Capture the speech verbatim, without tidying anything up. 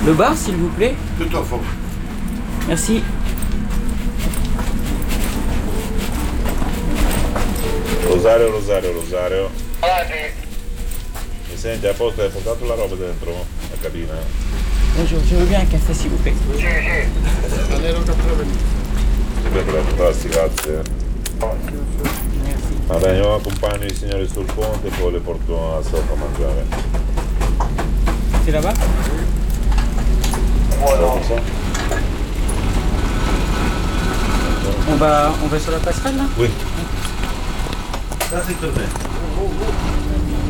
Le bar, s'il vous plaît. Tout au fond. Merci. Rosario, Rosario, Rosario. Mi senti a posto? Hai portato la roba dentro la cabina? Bonjour, je veux bien un café, s'il vous plaît. Sempre fantastico, grazie. Merci. Va bene, io accompagno i signori sul ponte e poi le porto a sopra a mangiare. C'est là-bas? On va, on va sur la passerelle là? Oui. Ça c'est per me.